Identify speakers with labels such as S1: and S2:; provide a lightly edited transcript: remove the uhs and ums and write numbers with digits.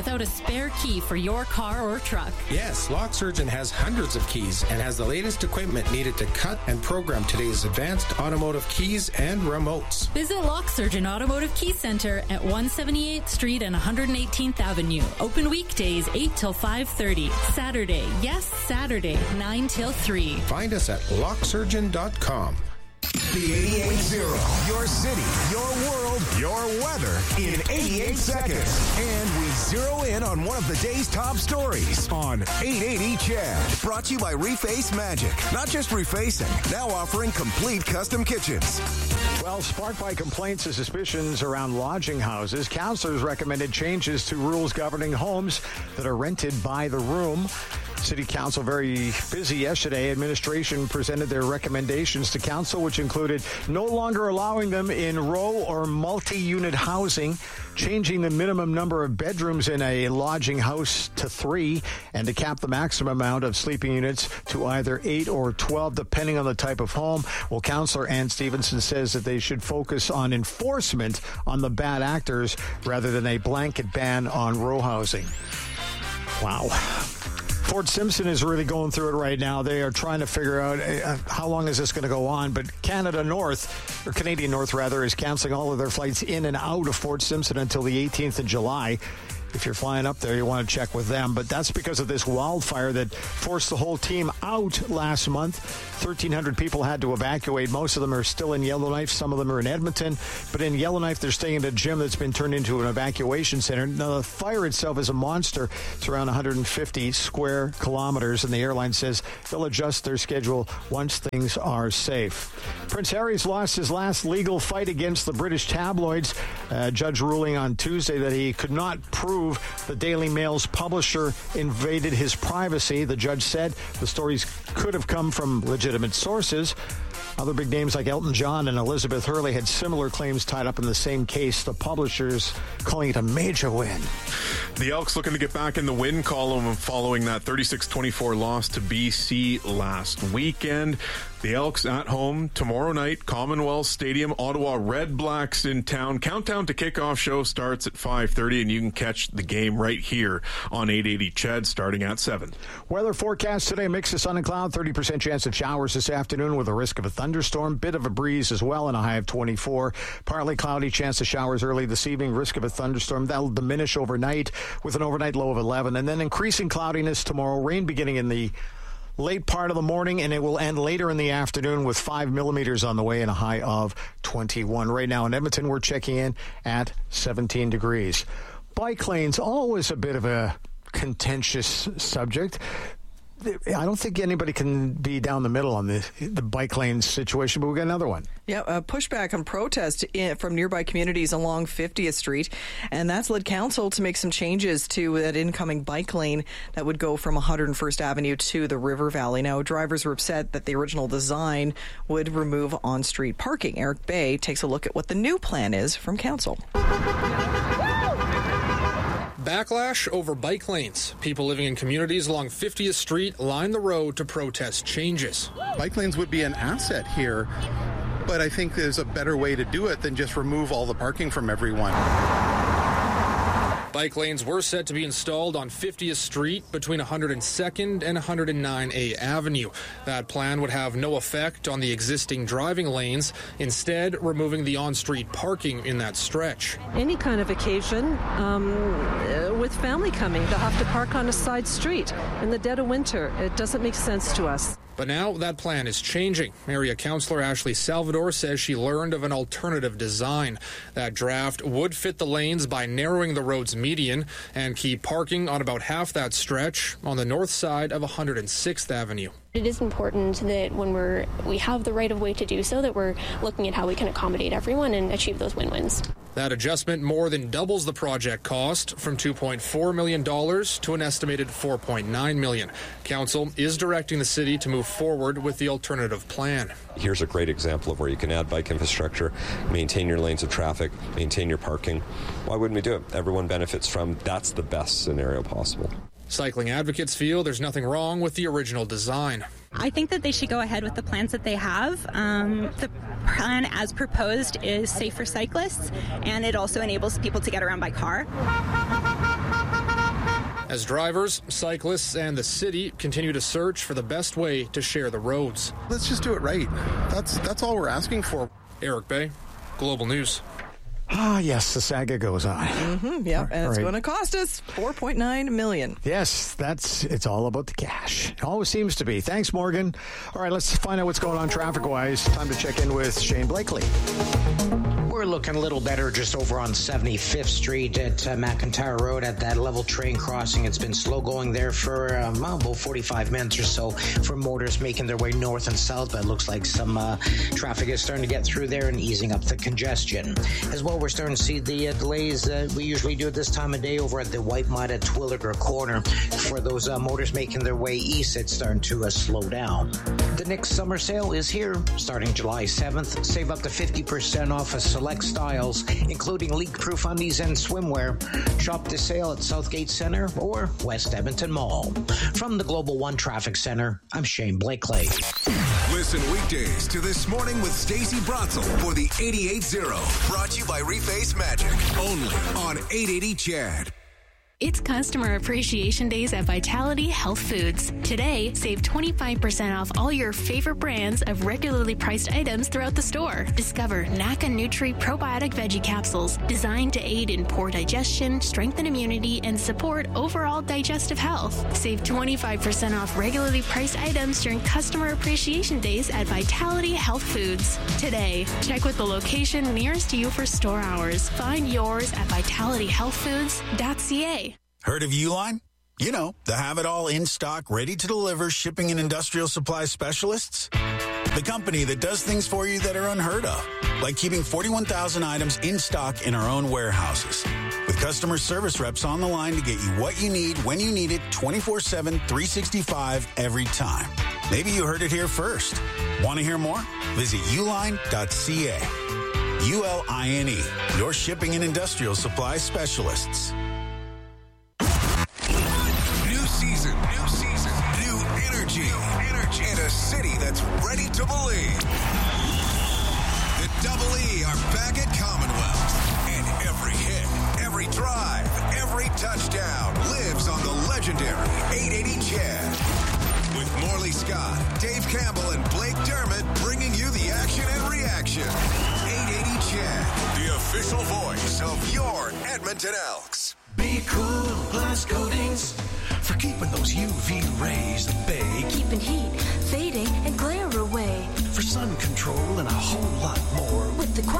S1: without a spare key for your car or truck.
S2: Yes, Lock Surgeon has hundreds of keys and has the latest equipment needed to cut and program today's advanced automotive keys and remotes.
S1: Visit Lock Surgeon Automotive Key Center at 178th Street and 118th Avenue. Open weekdays 8 till 5:30. Saturday, yes, Saturday, 9 till 3.
S2: Find us at locksurgeon.com.
S3: The 88.0. Your city, your world, your weather in 88 seconds. And we zero in on one of the day's top stories on 880 Chad. Brought to you by Reface Magic. Not just refacing, now offering complete custom kitchens.
S4: Well, sparked by complaints and suspicions around lodging houses, counselors recommended changes to rules governing homes that are rented by the room. City Council very busy yesterday. Administration presented their recommendations to council, which included no longer allowing them in row or multi-unit housing, changing the minimum number of bedrooms in a lodging house to 3, and to cap the maximum amount of sleeping units to either 8 or 12, depending on the type of home. Well, Councillor Ann Stevenson says that they should focus on enforcement on the bad actors rather than a blanket ban on row housing. Wow. Fort Simpson is really going through it right now. They are trying to figure out how long is this going to go on. But Canadian North, is canceling all of their flights in and out of Fort Simpson until the 18th of July. If you're flying up there, you want to check with them. But that's because of this wildfire that forced the whole team out last month. 1,300 people had to evacuate. Most of them are still in Yellowknife. Some of them are in Edmonton. But in Yellowknife, they're staying at a gym that's been turned into an evacuation center. Now, the fire itself is a monster. It's around 150 square kilometers, and the airline says they'll adjust their schedule once things are safe. Prince Harry's lost his last legal fight against the British tabloids. A judge ruling on Tuesday that he could not prove the Daily Mail's publisher invaded his privacy. The judge said the stories could have come from legitimate sources. Other big names like Elton John and Elizabeth Hurley had similar claims tied up in the same case. The publishers calling it a major win.
S5: The Elks looking to get back in the win column following that 36-24 loss to BC last weekend. The Elks at home tomorrow night, Commonwealth Stadium, Ottawa Redblacks in town. Countdown to kickoff show starts at 5:30, and you can catch the game right here on 880 CHED starting at 7.
S4: Weather forecast today, mix of sun and cloud, 30% chance of showers this afternoon with a risk of a thunderstorm, bit of a breeze as well, and a high of 24. Partly cloudy, chance of showers early this evening, risk of a thunderstorm. That'll diminish overnight with an overnight low of 11, and then increasing cloudiness tomorrow, rain beginning in the late part of the morning, and it will end later in the afternoon with 5 millimeters on the way and a high of 21. Right now in Edmonton, we're checking in at 17 degrees. Bike lanes, always a bit of a contentious subject. I don't think anybody can be down the middle on the bike lane situation, but we got another one.
S6: Yeah, a pushback and protest from nearby communities along 50th Street, and that's led council to make some changes to that incoming bike lane that would go from 101st Avenue to the River Valley. Now, drivers were upset that the original design would remove on-street parking. Eric Bay takes a look at what the new plan is from council.
S7: Backlash over bike lanes. People living in communities along 50th Street line the road to protest changes.
S8: Bike lanes would be an asset here, but I think there's a better way to do it than just remove all the parking from everyone.
S7: Bike lanes were set to be installed on 50th Street between 102nd and 109A Avenue. That plan would have no effect on the existing driving lanes, instead removing the on-street parking in that stretch.
S9: Any kind of occasion with family coming, they'll have to park on a side street in the dead of winter. It doesn't make sense to us.
S7: But now that plan is changing. Area Councillor Ashley Salvador says she learned of an alternative design. That draft would fit the lanes by narrowing the road's median and keep parking on about half that stretch on the north side of 106th Avenue.
S10: It is important that when we have the right of way to do so, that we're looking at how we can accommodate everyone and achieve those win-wins.
S7: That adjustment more than doubles the project cost from $2.4 million to an estimated $4.9 million. Council is directing the city to move forward with the alternative plan.
S11: Here's a great example of where you can add bike infrastructure, maintain your lanes of traffic, maintain your parking. Why wouldn't we do it? Everyone benefits from that's the best scenario possible.
S7: Cycling advocates feel there's nothing wrong with the original design.
S12: I think that they should go ahead with the plans that they have. The plan as proposed is safe for cyclists, and it also enables people to get around by car.
S7: as drivers, cyclists, and the city continue to search for the best way to share the roads.
S8: Let's just do it right. That's all we're asking for.
S7: Eric Bay, Global News.
S4: Ah, yes, the saga goes on.
S6: Yeah, and it's going to cost us $4.9 million.
S4: Yes, it's all about the cash. It always seems to be. Thanks, Morgan. All right, let's find out what's going on traffic-wise. Time to check in with Shane Blakely.
S13: We're looking a little better just over on 75th Street at McIntyre Road at that level train crossing. It's been slow going there for about 45 minutes or so for motors making their way north and south, but it looks like some traffic is starting to get through there and easing up the congestion. As well, we're starting to see the delays we usually do at this time of day over at the White Mud at Twilliger Corner. For those motors making their way east, it's starting to slow down. The next summer sale is here, starting July 7th. Save up to 50% off a select styles, including leak-proof undies and swimwear. Shop the sale at Southgate Center or West Edmonton Mall. From the Global One Traffic Center, I'm Shane Blakely.
S3: Listen weekdays to This Morning with Stacey Brotzel for the 88.0. Brought to you by Reface Magic. Only on 880 CHED.
S14: It's Customer Appreciation Days at Vitality Health Foods. Today, save 25% off all your favorite brands of regularly priced items throughout the store. Discover NACA Nutri Probiotic Veggie Capsules, designed to aid in poor digestion, strengthen immunity, and support overall digestive health. Save 25% off regularly priced items during Customer Appreciation Days at Vitality Health Foods. Today, check with the location nearest you for store hours. Find yours at vitalityhealthfoods.ca.
S15: Heard of Uline? You know, the have-it-all in-stock, ready-to-deliver shipping and industrial supply specialists. The company that does things for you that are unheard of, like keeping 41,000 items in stock in our own warehouses. With customer service reps on the line to get you what you need, when you need it, 24/7, 365, every time. Maybe you heard it here first. Want to hear more? Visit uline.ca. ULINE, your shipping and industrial supply specialists.
S3: New energy, and a city that's ready to believe. The Double E are back at Commonwealth, and every hit, every drive, every touchdown lives on the legendary 880 CHED. With Morley Scott, Dave Campbell, and Blake Dermott bringing you the action and reaction. 880 CHED, the official voice of your Edmonton Elks.
S16: Be Cool Plus Coatings for keeping those UV rays at bay.
S17: Keeping heat, fading, and glare away.
S16: For sun control and a whole lot